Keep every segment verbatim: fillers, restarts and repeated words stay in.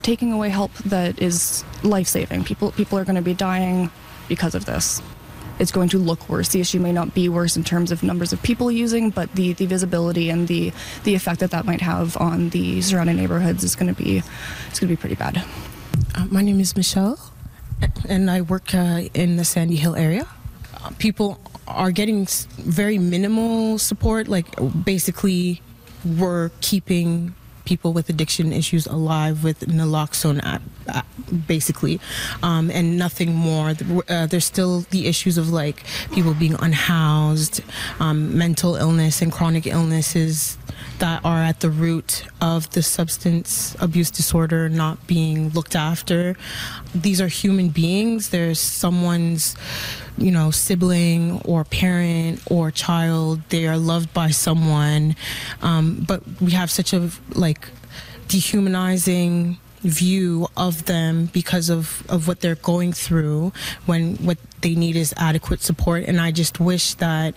taking away help that is life-saving. People, people are going to be dying because of this. It's going to look worse. The issue may not be worse in terms of numbers of people using, but the, the visibility and the, the effect that that might have on the surrounding neighborhoods is going to be it's going to be pretty bad. Uh, my name is Michelle, and I work uh, in the Sandy Hill area. Uh, people are getting very minimal support. Like, basically, we're keeping people with addiction issues alive with naloxone app, app, basically, um, and nothing more. Uh, there's still the issues of like people being unhoused, um, mental illness and chronic illnesses that are at the root of the substance abuse disorder not being looked after. These are human beings. There's someone's, you know, sibling or parent or child. They are loved by someone, um, but we have such a like dehumanizing view of them because of, of what they're going through, when what they need is adequate support. And I just wish that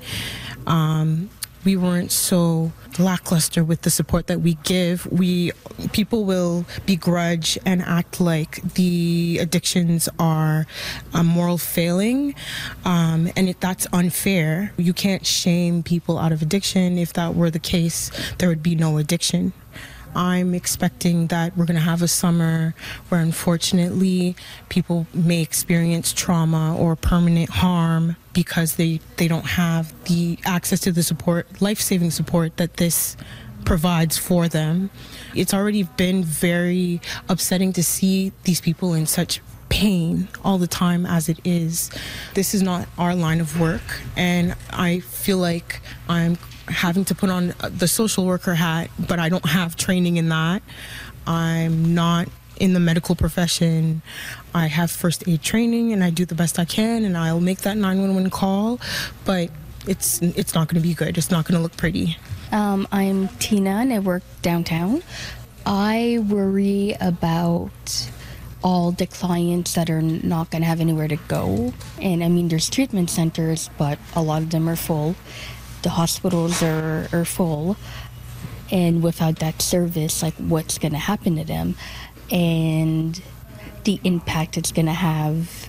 um, we weren't so lackluster with the support that we give. We people will begrudge and act like the addictions are a moral failing, um, and it, that's unfair. You can't shame people out of addiction. If that were the case, there would be no addiction. I'm expecting that we're going to have a summer where, unfortunately, people may experience trauma or permanent harm because they, they don't have the access to the support, life-saving support that this provides for them. It's already been very upsetting to see these people in such pain all the time as it is. This is not our line of work, and I feel like I'm having to put on the social worker hat, but I don't have training in that. I'm not in the medical profession. I have first aid training, and I do the best I can, and I'll make that nine one one call, but it's it's not going to be good. It's not going to look pretty. Um, I'm Tina, and I work downtown. I worry about all the clients that are not going to have anywhere to go. And I mean, there's treatment centers, but a lot of them are full. The hospitals are, are full, and without that service, like, what's going to happen to them, and the impact it's going to have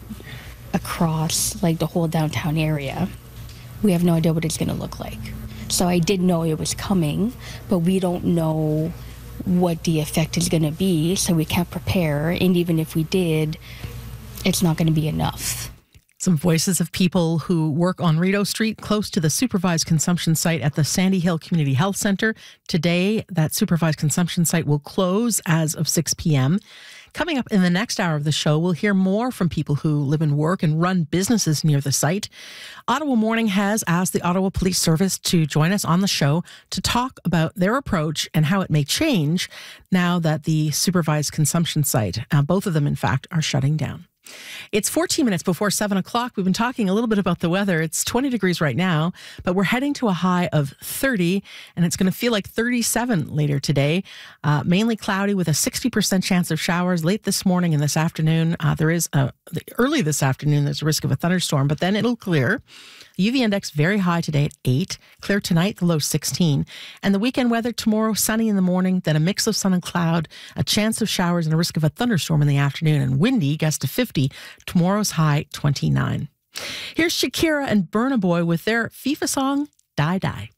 across like the whole downtown area. We have no idea what it's going to look like. So I did know it was coming, but we don't know what the effect is going to be, so we can't prepare, and even if we did, it's not going to be enough. Some voices of people who work on Rideau Street, close to the supervised consumption site at the Sandy Hill Community Health Centre. Today, that supervised consumption site will close as of six p.m. Coming up in the next hour of the show, we'll hear more from people who live and work and run businesses near the site. Ottawa Morning has asked the Ottawa Police Service to join us on the show to talk about their approach and how it may change now that the supervised consumption site, uh, both of them, in fact, are shutting down. It's fourteen minutes before seven o'clock. We've been talking a little bit about the weather. It's twenty degrees right now, but we're heading to a high of thirty, and it's going to feel like thirty-seven later today. Uh, mainly cloudy with a sixty percent chance of showers late this morning and this afternoon. Uh, there is a, early this afternoon, there's a risk of a thunderstorm, but then it'll clear. The U V index very high today at eight. Clear tonight, the low sixteen. And the weekend weather tomorrow, sunny in the morning, then a mix of sun and cloud, a chance of showers and a risk of a thunderstorm in the afternoon, and windy, gust to fifty. Tomorrow's high, twenty-nine. Here's Shakira and Burna Boy with their FIFA song, Die Die.